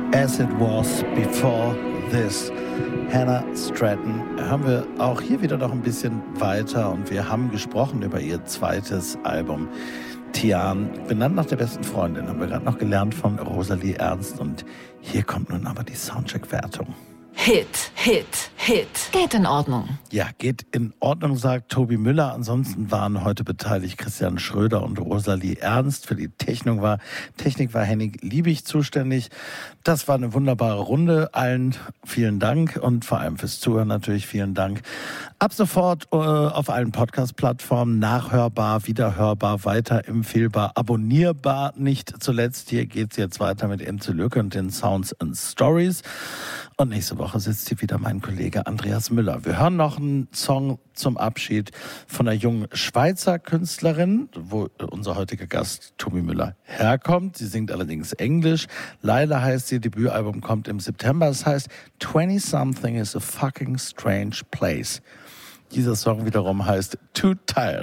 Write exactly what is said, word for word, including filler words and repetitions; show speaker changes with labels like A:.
A: As It Was Before This. Hannah Stratton. Hören wir auch hier wieder noch ein bisschen weiter und wir haben gesprochen über ihr zweites Album Tian, benannt nach der besten Freundin, haben wir gerade noch gelernt von Rosalie Ernst und hier kommt nun aber die Soundcheck-Wertung.
B: Hit, Hit, Hit. Geht in Ordnung.
A: Ja, geht in Ordnung, sagt Tobi Müller. Ansonsten waren heute beteiligt Christian Schröder und Rosalie Ernst. Für die Technik war, Technik war Henning Liebig zuständig. Das war eine wunderbare Runde. Allen vielen Dank und vor allem fürs Zuhören natürlich vielen Dank. Ab sofort äh, auf allen Podcast-Plattformen nachhörbar, wiederhörbar, weiterempfehlbar, abonnierbar. Nicht zuletzt, hier geht's jetzt weiter mit Emze Lücke und den Sounds and Stories. Und nächste Woche sitzt hier wieder mein Kollege Andreas Müller. Wir hören noch einen Song zum Abschied von einer jungen Schweizer Künstlerin, wo unser heutiger Gast Tobi Müller herkommt. Sie singt allerdings Englisch. Laila heißt ihr Debütalbum, kommt im September. Das heißt, twenty-something is a fucking strange place. Dieser Song wiederum heißt Too Tired.